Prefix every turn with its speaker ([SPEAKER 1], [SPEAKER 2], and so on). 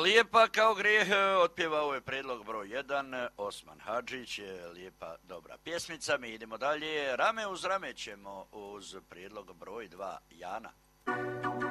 [SPEAKER 1] Lijepa kao grijeh otpjevao je predlog broj 1, Osman Hadžić, lijepa dobra pjesmica. Mi idemo dalje, rame uz rame ćemo uz predlog broj 2, Jana.